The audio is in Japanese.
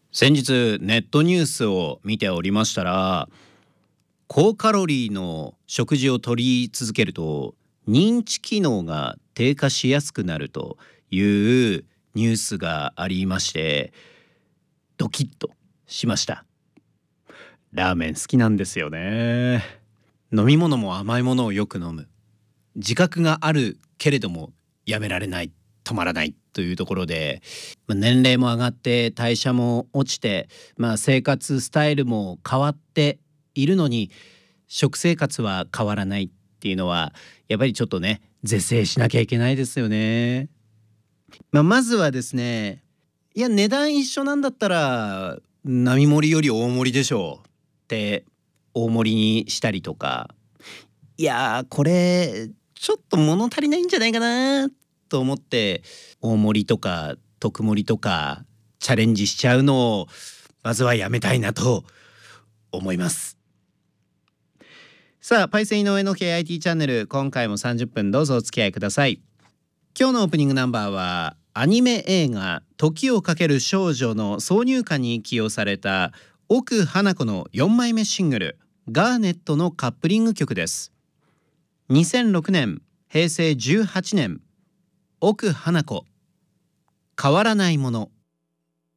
先日ネットニュースを見ておりましたら、高カロリーの食事を取り続けると認知機能が低下しやすくなるというニュースがありまして、ドキッとしました。ラーメン好きなんですよね。飲み物も甘いものをよく飲む。自覚があるけれどもやめられない、止まらないというところで、年齢も上がって代謝も落ちて、生活スタイルも変わっているのに食生活は変わらないっていうのはやっぱりちょっとね、是正しなきゃいけないですよね。まずはですね、いや値段一緒なんだったら並盛りより大盛りでしょうって大盛りにしたりとか、いやこれちょっと物足りないんじゃないかなと思って大盛りとか特盛りとかチャレンジしちゃうのをまずはやめたいなと思います。さあ、パイセン井上の KIT チャンネル、今回も30分どうぞお付き合いください。今日のオープニングナンバーはアニメ映画時をかける少女の挿入歌に起用された奥花子の4枚目シングルガーネットのカップリング曲です。2006年平成18年、奥花子、変わらないもの。